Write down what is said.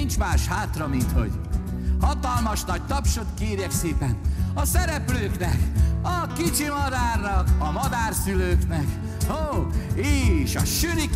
nincs más hátra, mint hogy hatalmas nagy tapsot kérjek szépen a szereplőknek, a kicsi madárnak, a madárszülőknek, és a süni